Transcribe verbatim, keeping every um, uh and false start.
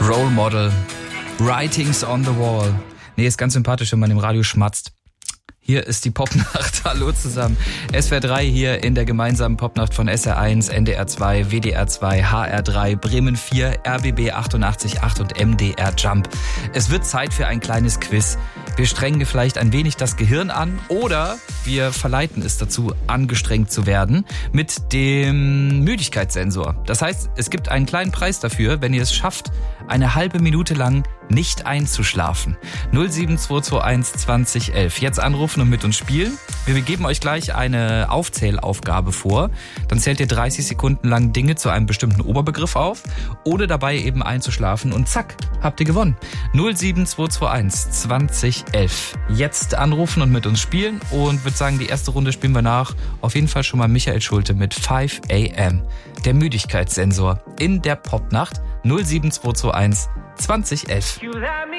Role Model. Writings on the Wall. Nee, ist ganz sympathisch, wenn man im Radio schmatzt. Hier ist die Popnacht. Hallo zusammen. S W R drei hier in der gemeinsamen Popnacht von S R eins, N D R zwei, W D R zwei, H R drei, Bremen vier, R B B achtundachtzig Komma acht und M D R Jump. Es wird Zeit für ein kleines Quiz. Wir strengen vielleicht ein wenig das Gehirn an oder wir verleiten es dazu, angestrengt zu werden mit dem Müdigkeitssensor. Das heißt, es gibt einen kleinen Preis dafür, wenn ihr es schafft, eine halbe Minute lang nicht einzuschlafen. null sieben zwei zwei eins zwanzig elf. Jetzt anrufen und mit uns spielen. Wir geben euch gleich eine Aufzählaufgabe vor. Dann zählt ihr dreißig Sekunden lang Dinge zu einem bestimmten Oberbegriff auf, ohne dabei eben einzuschlafen und zack, habt ihr gewonnen. null sieben zwei zwei eins zwanzig elf. Jetzt anrufen und mit uns spielen und würde sagen, die erste Runde spielen wir nach. Auf jeden Fall schon mal Michael Schulte mit five a m. Der Müdigkeitssensor in der Popnacht null sieben zwei zwei eins zwanzig elf.